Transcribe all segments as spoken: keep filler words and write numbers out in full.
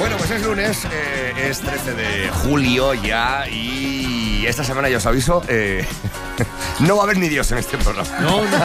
Bueno, pues es lunes, eh, es trece de julio ya y esta semana ya os aviso, eh, no va a haber ni Dios en este programa. No, no.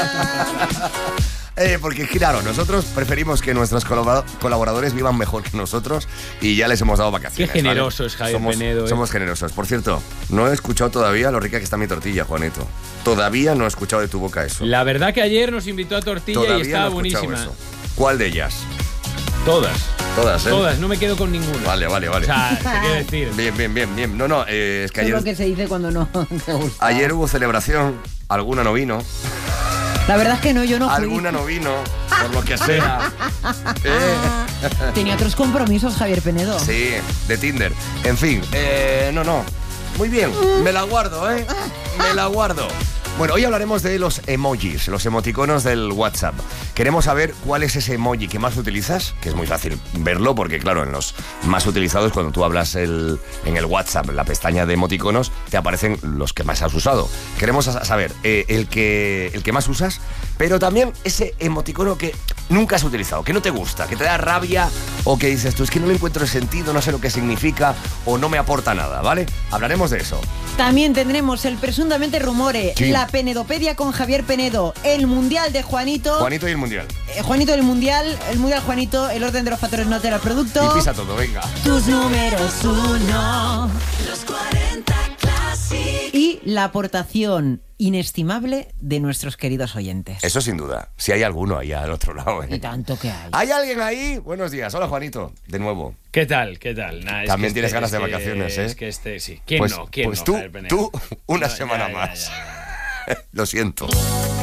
Eh, porque claro, nosotros preferimos que nuestros colabor- colaboradores vivan mejor que nosotros y ya les hemos dado vacaciones. Qué generoso ¿vale? es Javier somos, Penedo. ¿eh? Somos generosos. Por cierto, no he escuchado todavía lo rica que está mi tortilla, Juanito. Todavía no he escuchado de tu boca eso. La verdad que ayer nos invitó a tortilla Todavía y estaba no he escuchado buenísima. eso. ¿Cuál de ellas? Todas. Todas, ¿eh? Todas, no me quedo con ninguna. Vale, vale, vale. O sea, te quiero decir. Bien, bien, bien, bien. No, no, eh, es que Eso es ayer, lo que se dice cuando no te gusta. ayer hubo celebración, alguna no vino, La verdad es que no, yo no fui. alguna no vino, por lo que sea. Eh, Tenía otros compromisos, Javier Penedo. Sí, de Tinder. En fin, eh, no, no. Muy bien, me la guardo, ¿eh? Me la guardo. Bueno, hoy hablaremos de los emojis, los emoticonos del WhatsApp. Queremos saber cuál es ese emoji que más utilizas, que es muy fácil verlo, porque claro, en los más utilizados, cuando tú hablas el, en el WhatsApp, en la pestaña de emoticonos, te aparecen los que más has usado. Queremos saber eh, el, que, el que más usas, pero también ese emoticono que nunca has utilizado, que no te gusta, que te da rabia o que dices tú, es que no le encuentro sentido, no sé lo que significa o no me aporta nada, ¿vale? Hablaremos de eso. También tendremos el presuntamente rumore, Sí. la Penedopedia con Javier Penedo, el Mundial de Juanito. Juanito y el Mundial. Eh, Juanito del Mundial, el Mundial Juanito, el orden de los factores no altera el producto. Y pisa todo, venga. Tus números uno. Los cuarenta Classic. Y la aportación inestimable de nuestros queridos oyentes. Eso sin duda. Si hay alguno ahí al otro lado, ¿eh? Y tanto que hay. ¿Hay alguien ahí? Buenos días. Hola, Juanito. De nuevo. ¿Qué tal? ¿Qué tal? Nah, es También que tienes este- ganas es de que- vacaciones, ¿eh? Es que este, sí. ¿Quién Pues, no? ¿Quién pues no, tú, Javier Penedo? tú, una No, ya, semana ya, más. ya, ya. Lo siento.